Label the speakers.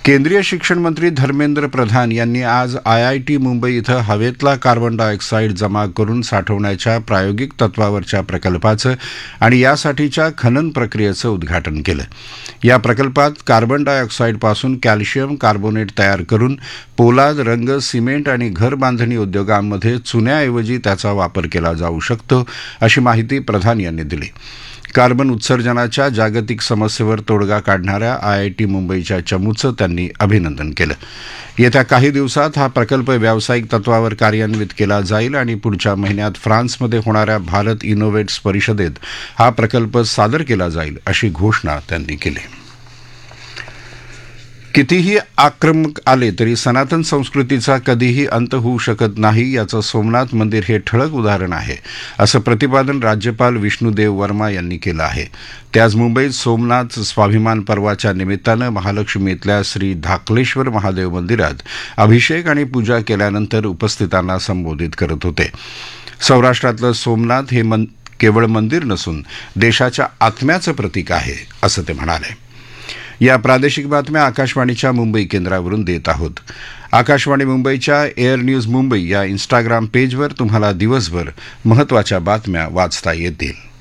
Speaker 1: केंद्रीय शिक्षण मंत्री धर्मेंद्र प्रधान यांनी आज आयआयटी मुंबई इथं हवेतला कार्बन डायऑक्साईड जमा करून साठवण्याच्या प्रायोगिक तत्वावरच्या प्रकल्पाचं आणि यासाठीच्या खनन प्रक्रियेचं उद्घाटन केलं. या प्रकल्पात कार्बन डायऑक्साईडपासून कॅल्शियम कार्बोनेट तयार करून पोलाद, रंग, सिमेंट आणि घर बांधणी उद्योगांमध्ये चुन्याऐवजी त्याचा वापर केला जाऊ शकतो, अशी माहिती प्रधान यांनी दिली. कार्बन उत्सर्जनाच्या जागतिक समस्येवर तोडगा काढणाऱ्या आयआयटी मुंबईच्या चमूचं त्यांनी अभिनंदन केलं. येत्या काही दिवसात हा प्रकल्प व्यावसायिक तत्वावर कार्यान्वित केला जाईल आणि पुढच्या महिन्यात फ्रान्समध्ये होणाऱ्या भारत इनोव्हेट्स परिषदेत हा प्रकल्प सादर केला जाईल, अशी घोषणा त्यांनी केली. कितीही आक्रमक आले तरी सनातन संस्कृतीचा कधीही अंत होऊ शकत नाही, याचं सोमनाथ मंदिर हे ठळक उदाहरण आहे, असं प्रतिपादन राज्यपाल विष्णुदेव वर्मा यांनी केलं आहे. ते आज मुंबईत सोमनाथ स्वाभिमान पर्वाच्या निमित्तानं महालक्ष्मीतल्या श्री धाकलेश्वर महादेव मंदिरात अभिषेक आणि पूजा केल्यानंतर उपस्थितांना संबोधित करत होते. सौराष्ट्रातलं सोमनाथ हे केवळ मंदिर नसून देशाच्या आत्म्याचं प्रतीक आहे, असं ते म्हणाले. या प्रादेशिक बातम्या आकाशवाणीच्या मुंबई केंद्रावरून देत आहोत. आकाशवाणी मुंबईच्या एअर न्यूज मुंबई या इंस्टाग्राम पेजवर तुम्हाला दिवसभर महत्त्वाच्या बातम्या वाचता येतील.